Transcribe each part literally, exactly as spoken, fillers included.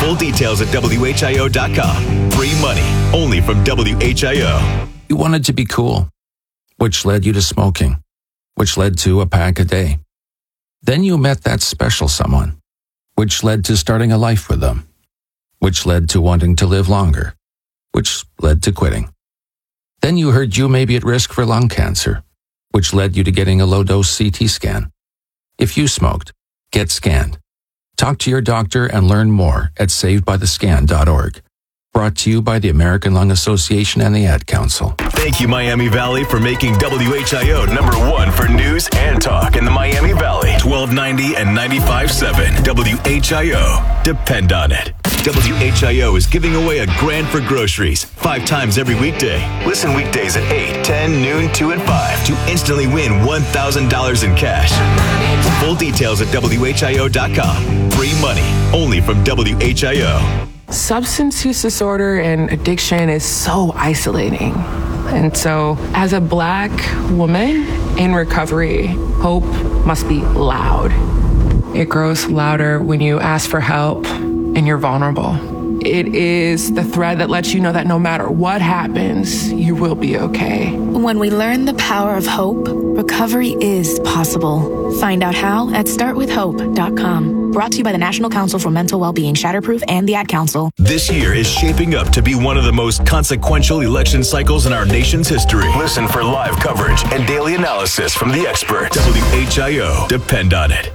Full details at W H I O dot com. Free money, only from W H I O. You wanted to be cool, which led you to smoking, which led to a pack a day. Then you met that special someone, which led to starting a life with them, which led to wanting to live longer, which led to quitting. Then you heard you may be at risk for lung cancer, which led you to getting a low-dose C T scan. If you smoked, get scanned. Talk to your doctor and learn more at saved by the scan dot org. Brought to you by the American Lung Association and the Ad Council. Thank you, Miami Valley, for making W H I O number one for news and talk in the Miami Valley. twelve ninety and ninety-five point seven W H I O. Depend on it. W H I O is giving away a grand for groceries five times every weekday. Listen weekdays at eight, ten, noon, two, and five to instantly win one thousand dollars in cash. Full details at W H I O dot com. Free money, only from W H I O. Substance use disorder and addiction is so isolating. And so, as a Black woman in recovery, hope must be loud. It grows louder when you ask for help and you're vulnerable. It is the thread that lets you know that no matter what happens, you will be okay. When we learn the power of hope, recovery is possible. Find out how at start with hope dot com. Brought to you by the National Council for Mental Wellbeing, Shatterproof, and the Ad Council. This year is shaping up to be one of the most consequential election cycles in our nation's history. Listen for live coverage and daily analysis from the experts. W H I O. Depend on it.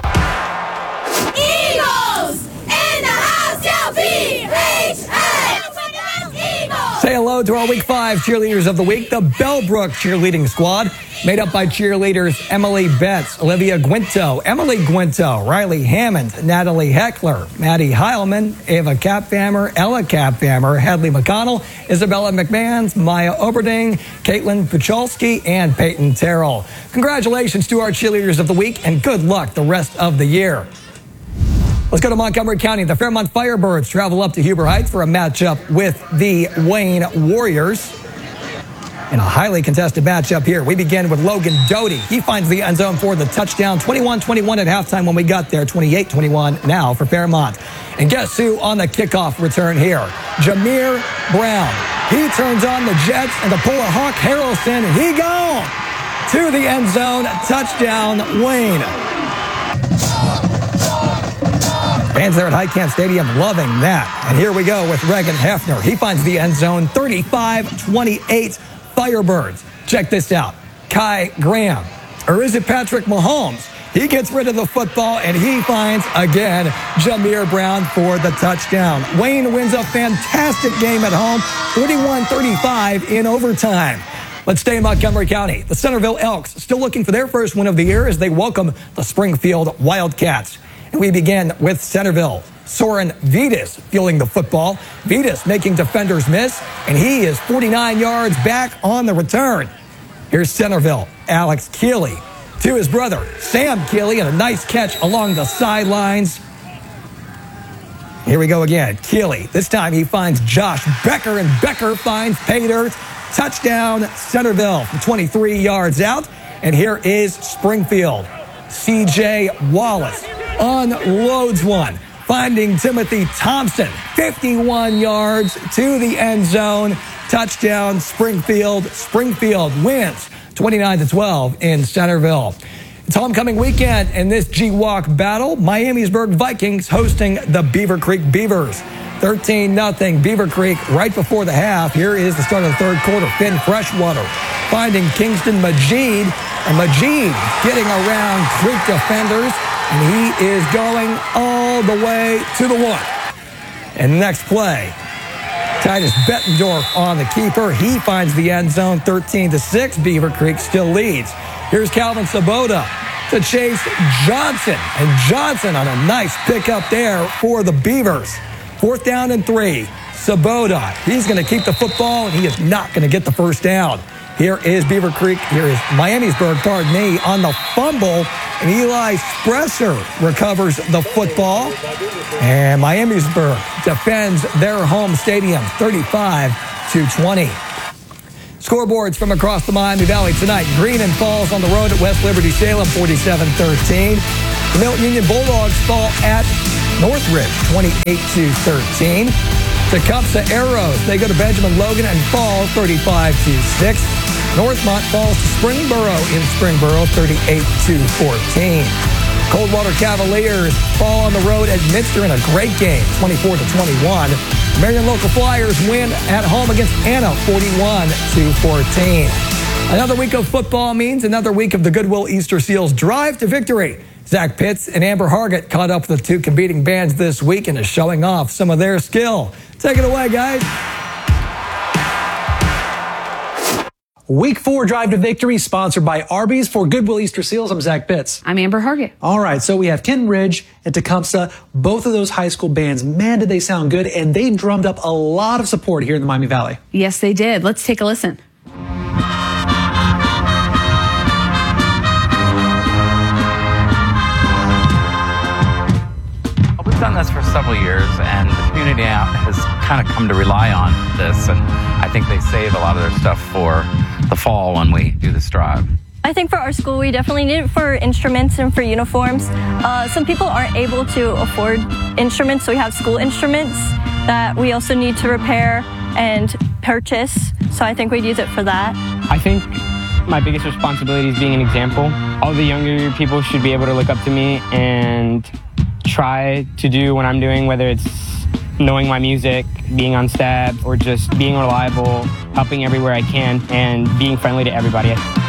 Eagles in the house, W H I O. Say hello to our Week five Cheerleaders of the Week, the Bellbrook Cheerleading Squad, made up by cheerleaders Emily Betts, Olivia Guinto, Emily Guinto, Riley Hammond, Natalie Heckler, Maddie Heilman, Ava Capfammer, Ella Capfammer, Hadley McConnell, Isabella McMahon, Maya Oberding, Caitlin Puchalski, and Peyton Terrell. Congratulations to our Cheerleaders of the Week, and good luck the rest of the year. Let's go to Montgomery County. The Fairmont Firebirds travel up to Huber Heights for a matchup with the Wayne Warriors. In a highly contested matchup here, we begin with Logan Doty. He finds the end zone for the touchdown. twenty-one twenty-one at halftime when we got there. twenty-eight twenty-one now for Fairmont. And guess who on the kickoff return here? Jameer Brown. He turns on the Jets and to pull a Hawk Harrelson. He gone to the end zone. Touchdown, Wayne. Fans there at Highcamp Stadium loving that. And here we go with Reagan Hefner. He finds the end zone, thirty-five twenty-eight Firebirds. Check this out. Kai Graham. Or is it Patrick Mahomes? He gets rid of the football, and he finds, again, Jameer Brown for the touchdown. Wayne wins a fantastic game at home, forty-one thirty-five in overtime. Let's stay in Montgomery County. The Centerville Elks still looking for their first win of the year as they welcome the Springfield Wildcats. And we begin with Centerville. Soren Vitas fueling the football. Vitas making defenders miss, and he is forty-nine yards back on the return. Here's Centerville. Alex Keeley to his brother, Sam Keeley, and a nice catch along the sidelines. Here we go again. Keeley. This time he finds Josh Becker, and Becker finds pay dirt. Touchdown, Centerville from twenty-three yards out. And here is Springfield. C J Wallace unloads one, finding Timothy Thompson, fifty-one yards to the end zone. Touchdown, Springfield. Springfield wins twenty-nine to twelve in Centerville. It's homecoming weekend in this G-Walk battle. Miamisburg Vikings hosting the Beaver Creek Beavers. thirteen nothing Beaver Creek right before the half. Here is the start of the third quarter. Finn Freshwater finding Kingston Majid. And Majid getting around Creek defenders. And he is going all the way to the one. And next play, Titus Bettendorf on the keeper. He finds the end zone, thirteen to six. Beaver Creek still leads. Here's Calvin Sabota to chase Johnson. And Johnson on a nice pickup there for the Beavers. Fourth down and three. Sabota, he's going to keep the football, and he is not going to get the first down. Here is Beaver Creek. Here is Miamisburg, pardon me, on the fumble. And Eli Spresser recovers the football. And Miamisburg defends their home stadium, thirty-five to twenty. Scoreboards from across the Miami Valley tonight. Greenon falls on the road at West Liberty Salem, forty-seven thirteen. The Milton Union Bulldogs fall at Northridge, twenty-eight to thirteen. Tecumseh Arrows, they go to Benjamin Logan and fall thirty-five to six. Northmont falls to Springboro in Springboro, thirty-eight to fourteen. Coldwater Cavaliers fall on the road at Minster in a great game, twenty-four to twenty-one. Marion Local Flyers win at home against Anna, forty-one to fourteen. Another week of football means another week of the Goodwill Easter Seals drive to victory. Zach Pitts and Amber Hargett caught up with the two competing bands this week and is showing off some of their skill. Take it away, guys. Week four Drive to Victory, sponsored by Arby's. For Goodwill Easter Seals, I'm Zach Pitts. I'm Amber Hargett. All right, so we have Kenton Ridge and Tecumseh, both of those high school bands. Man, did they sound good, and they drummed up a lot of support here in the Miami Valley. Yes, they did. Let's take a listen. We've done this for several years, and the community has kind of come to rely on this, and I think they save a lot of their stuff for the fall when we do this drive. I think for our school, we definitely need it for instruments and for uniforms. Uh, some people aren't able to afford instruments, so we have school instruments that we also need to repair and purchase, so I think we'd use it for that. I think my biggest responsibility is being an example. All the younger people should be able to look up to me and try to do what I'm doing, whether it's knowing my music, being on stab, or just being reliable, helping everywhere I can, and being friendly to everybody.